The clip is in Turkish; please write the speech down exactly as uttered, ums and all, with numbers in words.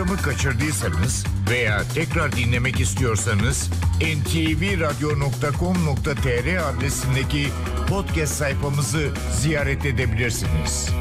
programı kaçırdıysanız veya tekrar dinlemek istiyorsanız en te ve radyo nokta com nokta tr adresindeki podcast sayfamızı ziyaret edebilirsiniz.